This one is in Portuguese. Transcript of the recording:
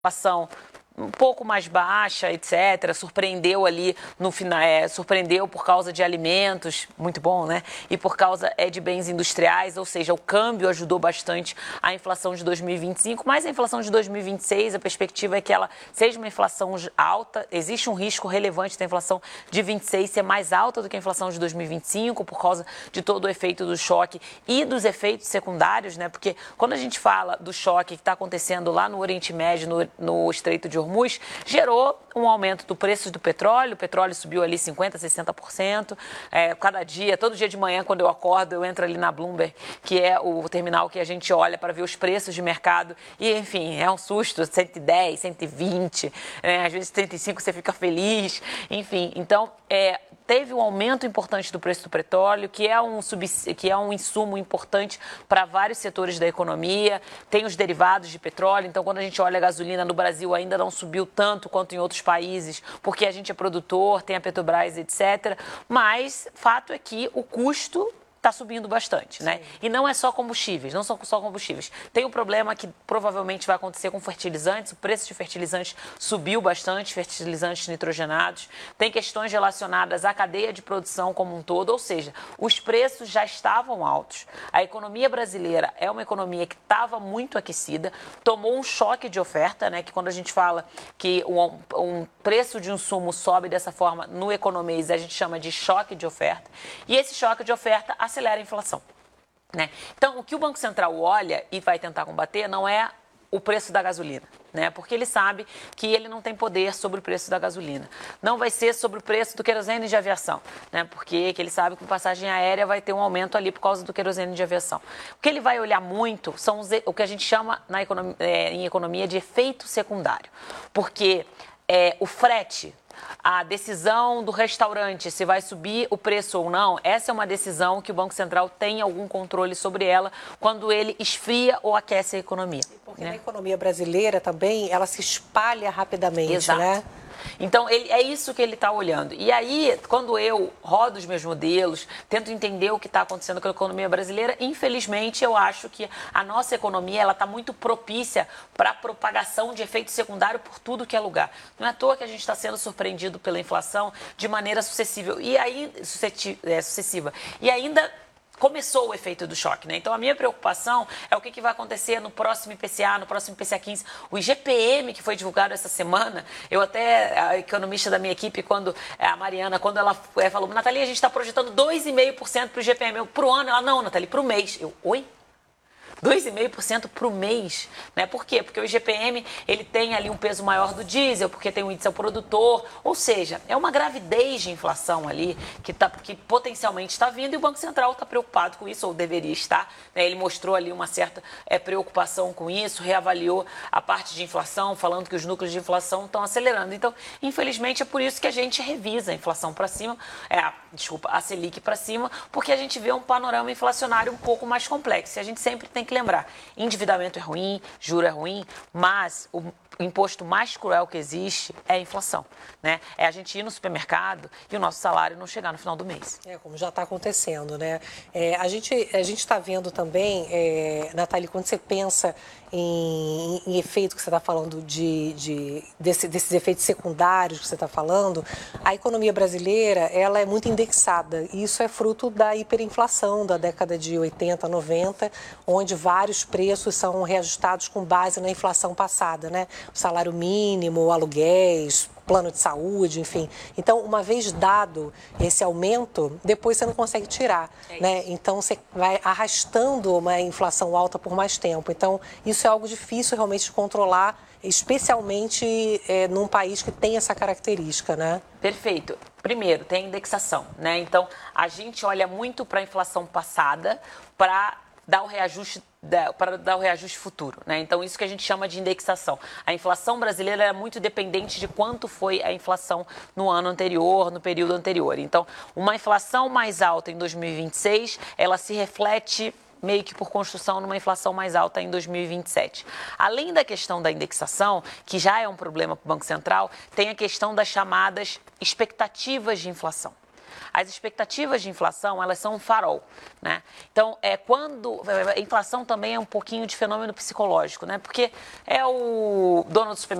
inflação um pouco mais baixa, etc. Surpreendeu ali no final, surpreendeu por causa de alimentos, muito bom, né? E por causa de bens industriais, ou seja, o câmbio ajudou bastante a inflação de 2025, mas a inflação de 2026, a perspectiva é que ela seja uma inflação alta, existe um risco relevante da inflação de 26 ser mais alta do que a inflação de 2025, por causa de todo o efeito do choque e dos efeitos secundários, né? Porque quando a gente fala do choque que está acontecendo lá no Oriente Médio, no Estreito de Hormuz, gerou um aumento do preço do petróleo. O petróleo subiu ali 50%, 60%. Cada dia, todo dia de manhã, quando eu acordo, eu entro ali na Bloomberg, que é o terminal que a gente olha para ver os preços de mercado. E, enfim, é um susto, 110, 120, às vezes 105 você fica feliz. Enfim, então, teve um aumento importante do preço do petróleo, que é um insumo importante para vários setores da economia. Tem os derivados de petróleo, então quando a gente olha a gasolina no Brasil ainda não subiu tanto quanto em outros países, porque a gente é produtor, tem a Petrobras, etc. Mas fato é que o custo está subindo bastante, né? E não é só combustíveis, não são só combustíveis. Tem um problema que provavelmente vai acontecer com fertilizantes. O preço de fertilizantes subiu bastante, fertilizantes nitrogenados. Tem questões relacionadas à cadeia de produção como um todo, ou seja, os preços já estavam altos. A economia brasileira é uma economia que estava muito aquecida, tomou um choque de oferta, né? Que quando a gente fala que um preço de um insumo sobe dessa forma no economês, a gente chama de choque de oferta. E esse choque de oferta acelera a inflação, né? Então, o que o Banco Central olha e vai tentar combater não é o preço da gasolina, né? Porque ele sabe que ele não tem poder sobre o preço da gasolina. Não vai ser sobre o preço do querosene de aviação, né? Porque ele sabe que a passagem aérea vai ter um aumento ali por causa do querosene de aviação. O que ele vai olhar muito são o que a gente chama em economia de efeito secundário. Porque o frete, a decisão do restaurante, se vai subir o preço ou não, essa é uma decisão que o Banco Central tem algum controle sobre ela quando ele esfria ou aquece a economia. Porque na economia brasileira também, ela se espalha rapidamente, exato, né? Então, é isso que ele está olhando. E aí, quando eu rodo os meus modelos, tento entender o que está acontecendo com a economia brasileira, infelizmente, eu acho que a nossa economia está muito propícia para a propagação de efeito secundário por tudo que é lugar. Não é à toa que a gente está sendo surpreendido pela inflação de maneira sucessiva. E ainda começou o efeito do choque, né? Então, a minha preocupação é o que vai acontecer no próximo IPCA, no próximo IPCA 15. O IGPM, que foi divulgado essa semana, a economista da minha equipe, a Mariana, quando ela falou, Nathalie, a gente está projetando 2,5% para o IGPM. Para o ano, ela, não, Nathalie, para o mês. Oi? 2,5% para o mês, né? Por quê? Porque o IGPM, ele tem ali um peso maior do diesel, porque tem o índice ao produtor, ou seja, é uma gravidez de inflação ali que potencialmente está vindo e o Banco Central está preocupado com isso, ou deveria estar, né? Ele mostrou ali uma certa preocupação com isso, reavaliou a parte de inflação, falando que os núcleos de inflação estão acelerando. Então, infelizmente, é por isso que a gente revisa a inflação para cima, a Selic para cima, porque a gente vê um panorama inflacionário um pouco mais complexo. E a gente sempre tem que lembrar, endividamento é ruim, juro é ruim, mas o imposto mais cruel que existe é a inflação, né? É a gente ir no supermercado e o nosso salário não chegar no final do mês. Como já está acontecendo, né? A gente está vendo também, Nathalie, quando você pensa em efeito que você está falando desses efeitos secundários que você está falando, a economia brasileira ela é muito indexada. E isso é fruto da hiperinflação da década de 80, 90, onde vários preços são reajustados com base na inflação passada, né? O salário mínimo, aluguéis, plano de saúde, enfim. Então, uma vez dado esse aumento, depois você não consegue tirar, né? Então, você vai arrastando uma inflação alta por mais tempo. Então, isso é algo difícil realmente de controlar, especialmente num país que tem essa característica, né? Perfeito. Primeiro, tem a indexação, né? Então, a gente olha muito para a inflação passada para dar o reajuste futuro, né? Então, isso que a gente chama de indexação. A inflação brasileira é muito dependente de quanto foi a inflação no ano anterior, no período anterior. Então, uma inflação mais alta em 2026, ela se reflete meio que por construção numa inflação mais alta em 2027. Além da questão da indexação, que já é um problema para o Banco Central, tem a questão das chamadas expectativas de inflação. As expectativas de inflação, elas são um farol, né? Então, quando a inflação também é um pouquinho de fenômeno psicológico, né? Porque é o dono do supermercado